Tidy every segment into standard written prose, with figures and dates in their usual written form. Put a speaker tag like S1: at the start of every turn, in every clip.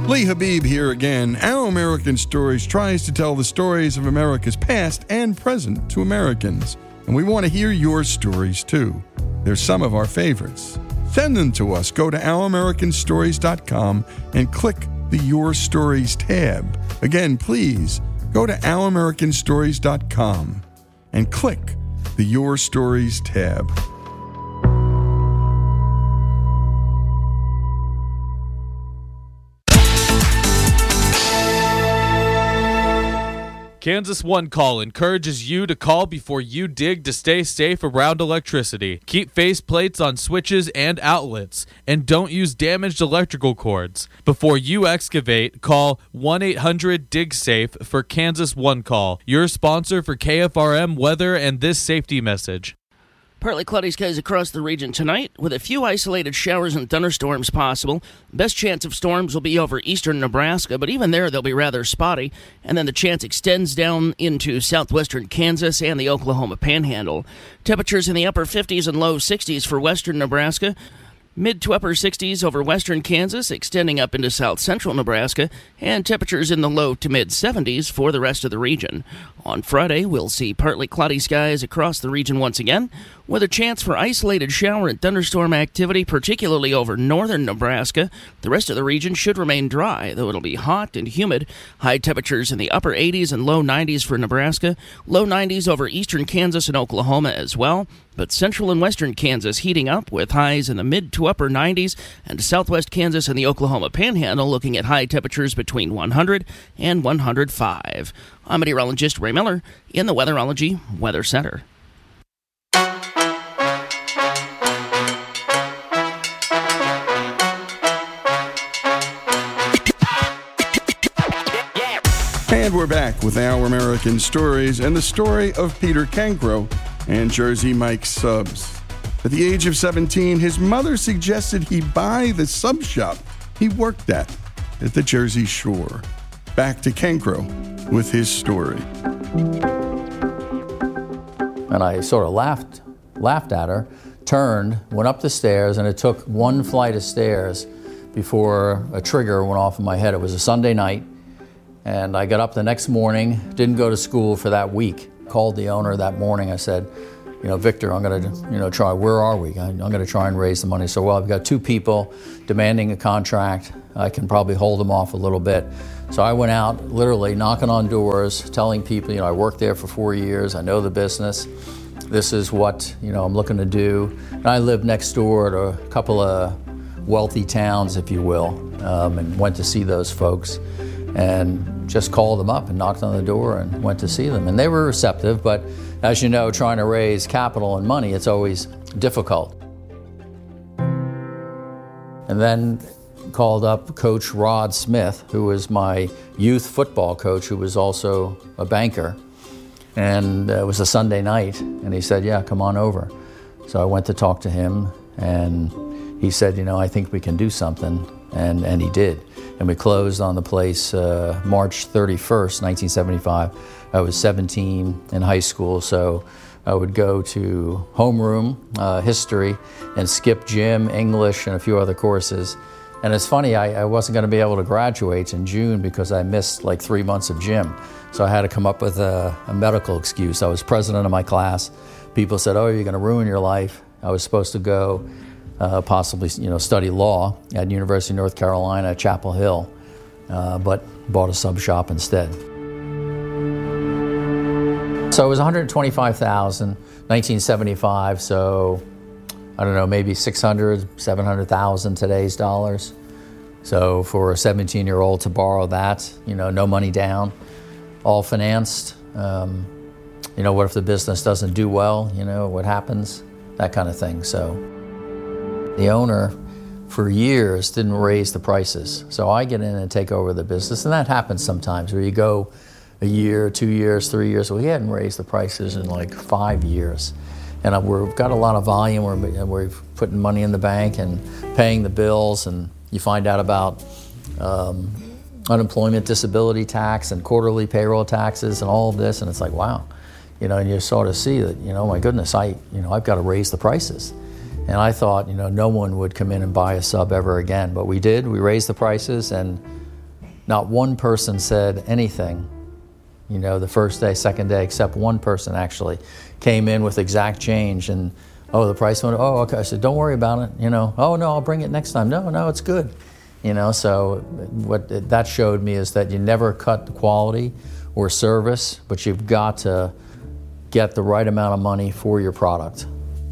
S1: Lee Habib here again. Our American Stories tries to tell the stories of America's past and present to Americans. And we want to hear your stories too. They're some of our favorites. Send them to us. Go to ouramericanstories.com and click the Your Stories tab. Again, please go to ouramericanstories.com and click the Your Stories tab.
S2: Kansas One Call encourages you to call before you dig to stay safe around electricity. Keep faceplates on switches and outlets, and don't use damaged electrical cords. Before you excavate, call 1-800-DIG-SAFE for Kansas One Call, your sponsor for KFRM weather and this safety message.
S3: Partly cloudy skies across the region tonight, with a few isolated showers and thunderstorms possible. Best chance of storms will be over eastern Nebraska, but even there they'll be rather spotty. And then the chance extends down into southwestern Kansas and the Oklahoma Panhandle. Temperatures in the upper 50s and low 60s for western Nebraska. Mid to upper 60s over western Kansas, extending up into south central Nebraska, and temperatures in the low to mid 70s for the rest of the region. On Friday, we'll see partly cloudy skies across the region once again, with a chance for isolated shower and thunderstorm activity, particularly over northern Nebraska. The rest of the region should remain dry, though it'll be hot and humid. High temperatures in the upper 80s and low 90s for Nebraska, low 90s over eastern Kansas and Oklahoma as well. But central and western Kansas heating up with highs in the mid to upper 90s, and southwest Kansas and the Oklahoma Panhandle looking at high temperatures between 100 and 105. I'm meteorologist Ray Miller in the Weatherology Weather Center.
S1: And we're back with Our American Stories and the story of Peter Cancro and Jersey Mike's Subs. At the age of 17, his mother suggested he buy the sub shop he worked at the Jersey Shore. Back to Cancro with his story.
S4: And I sort of laughed at her, turned, went up the stairs, and it took one flight of stairs before a trigger went off in my head. It was a Sunday night, and I got up the next morning, didn't go to school for that week. Called the owner that morning. I said, Victor, I'm going to, try. Where are we? I'm going to try and raise the money. So, I've got two people demanding a contract. I can probably hold them off a little bit. So I went out, literally knocking on doors, telling people, I worked there for 4 years. I know the business. This is what, I'm looking to do. And I lived next door to a couple of wealthy towns, if you will, and went to see those folks. And just called them up and knocked on the door and went to see them. And they were receptive, but as you know, trying to raise capital and money, it's always difficult. And then called up Coach Rod Smith, who was my youth football coach, who was also a banker. And it was a Sunday night, and he said, yeah, come on over. So I went to talk to him, and he said, I think we can do something, and he did. And we closed on the place March 31st, 1975. I was 17 in high school, so I would go to homeroom, history, and skip gym, English, and a few other courses. And it's funny, I wasn't going to be able to graduate in June because I missed like 3 months of gym. So I had to come up with a medical excuse. I was president of my class. People said, oh, you're going to ruin your life. I was supposed to go possibly, study law at University of North Carolina at Chapel Hill, but bought a sub shop instead. So it was $125,000, 1975. So I don't know, maybe $600,000, $700,000 today's dollars. So for a 17-year-old to borrow that, no money down, all financed. What if the business doesn't do well? What happens? That kind of thing. So the owner, for years, didn't raise the prices. So I get in and take over the business, and that happens sometimes where you go a year, 2 years, 3 years. Well, he hadn't raised the prices in like 5 years. And we've got a lot of volume. We're putting money in the bank and paying the bills, and you find out about unemployment disability tax and quarterly payroll taxes and all of this, and it's like, wow. And you sort of see that, my goodness, I've got to raise the prices. And I thought, no one would come in and buy a sub ever again. But we did. We raised the prices, and Not one person said anything, the first day, second day, except one person actually came in with exact change and, the price went, okay. I said, don't worry about it, oh no, I'll bring it next time. No, it's good. So what that showed me is that you never cut the quality or service, but you've got to get the right amount of money for your product.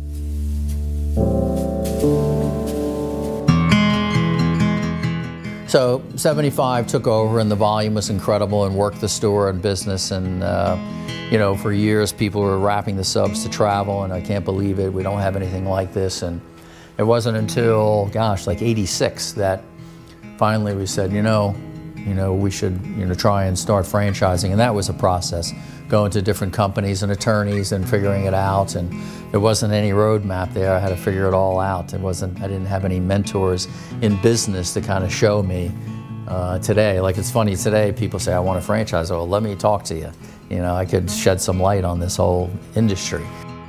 S4: So 75 took over and the volume was incredible and worked the store and business. And, for years people were wrapping the subs to travel and I can't believe it. We don't have anything like this. And it wasn't until, like 86 that finally we said, we should, try and start franchising. And that was a process, going to different companies and attorneys and figuring it out. And there wasn't any roadmap there. I had to figure it all out. I didn't have any mentors in business to kind of show me today. Like, it's funny today, people say, I want a franchise. Oh, let me talk to you. I could shed some light on this whole industry.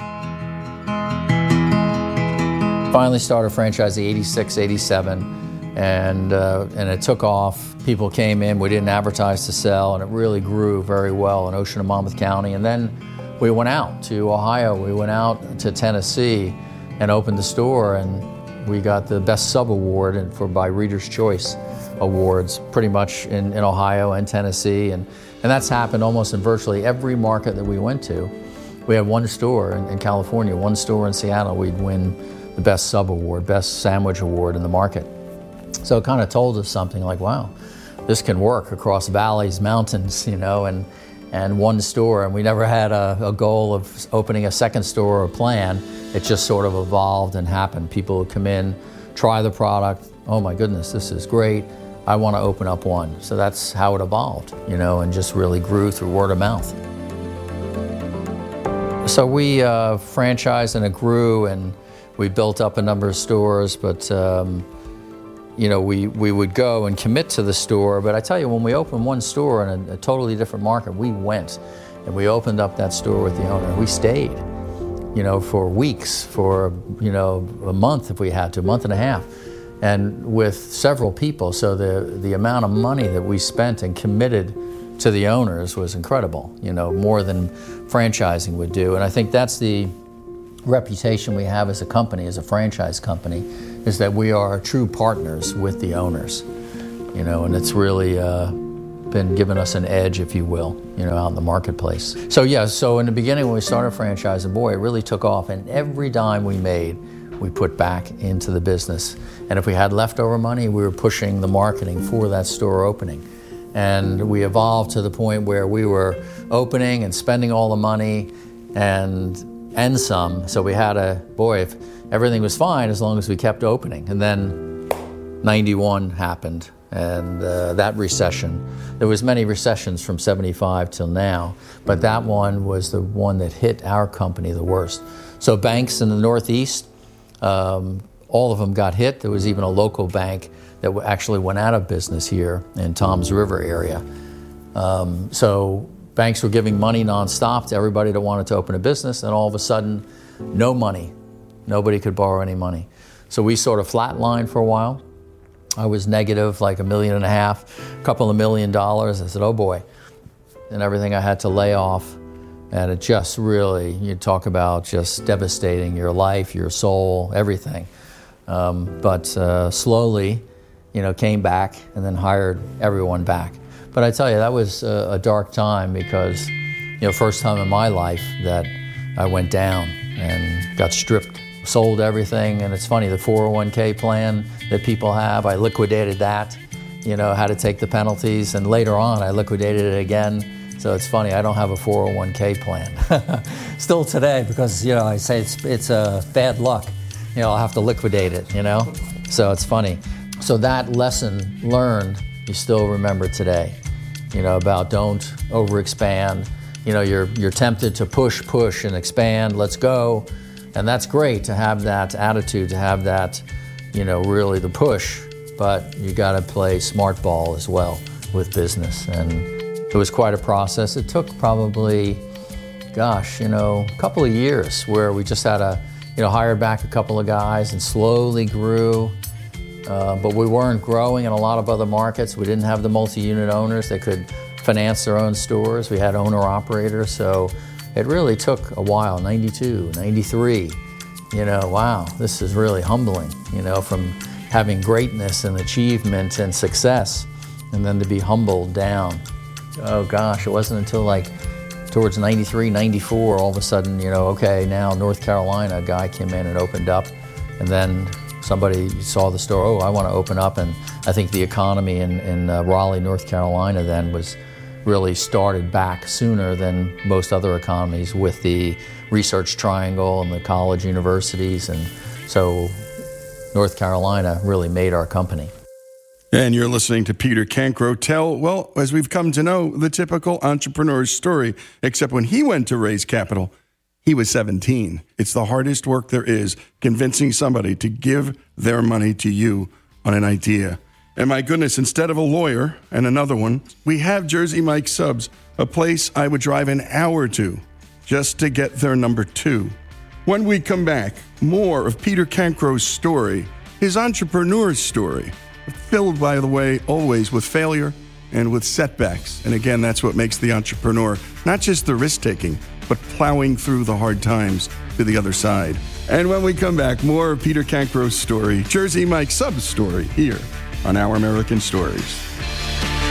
S4: Finally started franchising 86, 87, and it took off. People came in, we didn't advertise to sell, and it really grew very well in Ocean and Monmouth County. And then we went out to Ohio, we went out to Tennessee and opened the store, and we got the Best Sub Award by Reader's Choice Awards pretty much in Ohio and Tennessee. And that's happened almost in virtually every market that we went to. We had one store in California, one store in Seattle, we'd win the Best Sub Award, Best Sandwich Award in the market. So it kind of told us something like, wow, this can work across valleys, mountains, and one store. And we never had a goal of opening a second store or plan. It just sort of evolved and happened. People would come in, try the product. Oh my goodness, this is great. I want to open up one. So that's how it evolved, and just really grew through word of mouth. So we franchised and it grew, and we built up a number of stores, but we would go and commit to the store. But I tell you, when we opened one store in a totally different market, we went and we opened up that store with the owner. We stayed, for weeks, for, a month if we had to, a month and a half, and with several people. So the amount of money that we spent and committed to the owners was incredible, more than franchising would do. And I think that's the reputation we have as a company, as a franchise company, is that we are true partners with the owners, and it's really been giving us an edge, if you will, out in the marketplace. So in the beginning when we started franchising, boy, it really took off, and every dime we made, we put back into the business. And if we had leftover money, we were pushing the marketing for that store opening. And we evolved to the point where we were opening and spending all the money and some. So we had if everything was fine as long as we kept opening. And then 91 happened, and that recession. There was many recessions from 75 till now, but that one was the one that hit our company the worst. So banks in the Northeast, all of them got hit. There was even a local bank that actually went out of business here in Toms River area. So banks were giving money nonstop to everybody that wanted to open a business, and all of a sudden, no money. Nobody could borrow any money. So we sort of flatlined for a while. I was negative like $1.5 million, a couple of $1 million. I said, oh boy. And everything I had to lay off. And it just really, you talk about just devastating your life, your soul, everything. But slowly, came back and then hired everyone back. But I tell you, that was a dark time because, first time in my life that I went down and got stripped, sold everything. And it's funny, the 401k plan that people have, I liquidated that, had to take the penalties. And later on, I liquidated it again. So it's funny, I don't have a 401k plan. Still today, because, I say it's bad luck. I'll have to liquidate it, So it's funny. So that lesson learned, you still remember today, about don't overexpand. You're tempted to push and expand, let's go. And that's great to have that attitude, to have that, really the push. But you got to play smart ball as well with business. And it was quite a process. It took probably, a couple of years where we just had hired back a couple of guys and slowly grew. but we weren't growing in a lot of other markets. We didn't have the multi-unit owners that could finance their own stores. We had owner-operators, so it really took a while, 92, 93. Wow, this is really humbling, from having greatness and achievement and success, and then to be humbled down. Oh gosh, it wasn't until towards 93, 94, all of a sudden, okay, now North Carolina, a guy came in and opened up, and then somebody saw the store, oh, I want to open up, and I think the economy in Raleigh, North Carolina then was really started back sooner than most other economies with the Research Triangle and the college universities, and so North Carolina really made our company.
S1: And you're listening to Peter Cancro tell, well, as we've come to know, the typical entrepreneur's story, except when he went to raise capital, he was 17. It's the hardest work there is, convincing somebody to give their money to you on an idea. And my goodness, instead of a lawyer and another one, we have Jersey Mike's Subs, a place I would drive an hour to just to get their number 2. When we come back, more of Peter Cancro's story, his entrepreneur's story, filled, by the way, always with failure and with setbacks. And again, that's what makes the entrepreneur, not just the risk-taking, but plowing through the hard times to the other side. And when we come back, more of Peter Cancro's story, Jersey Mike's Subs story, here on Our American Stories.